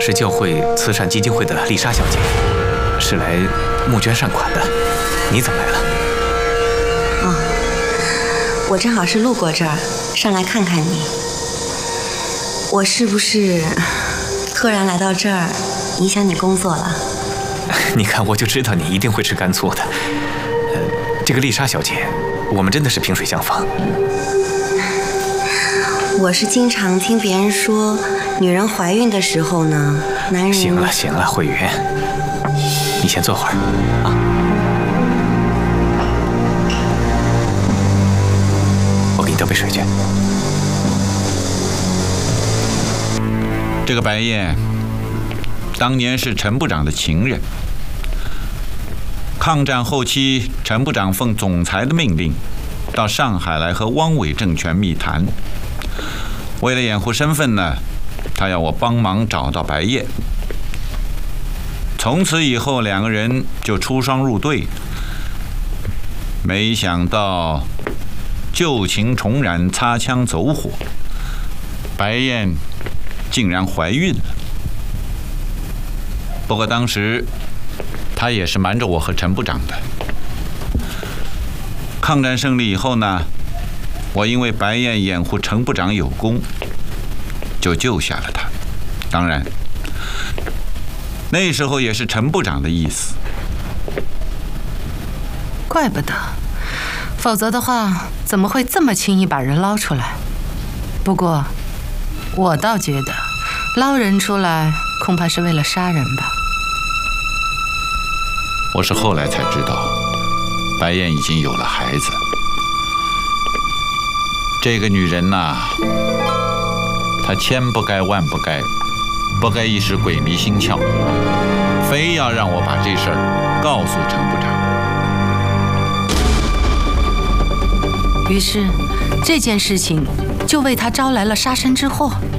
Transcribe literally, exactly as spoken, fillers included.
是教会慈善基金会的丽莎小姐，是来募捐善款的。你怎么来了？ 哦，我正好是路过这儿，上来看看你。我是不是突然来到这儿，影响你工作了？ 你看，我就知道你一定会吃干醋的。呃，这个丽莎小姐，我们真的是萍水相逢。 我是经常听别人说，女人怀孕的时候呢，男人…… 行了行了，慧云，你先坐会儿啊。我给你倒杯水去。 这个白燕，当年是陈部长的情人。抗战后期，陈部长奉总裁的命令，到上海来和汪伪政权密谈。为了掩护身份呢，他要我帮忙找到白燕。从此以后，两个人就出双入对。没想到旧情重燃，擦枪走火，白燕竟然怀孕了。不过当时她也是瞒着我和陈部长的。抗战胜利以后呢，我因为白燕掩护陈部长有功，就救下了她。当然，那时候也是陈部长的意思。 怪不得，否则的话，怎么会这么轻易把人捞出来？不过，我倒觉得，捞人出来恐怕是为了杀人吧。 我是后来才知道，白燕已经有了孩子。这个女人呐，她千不该万不该，不该一时鬼迷心窍，非要让我把这事儿告诉陈部长。 于是，这件事情就为她招来了杀身之祸。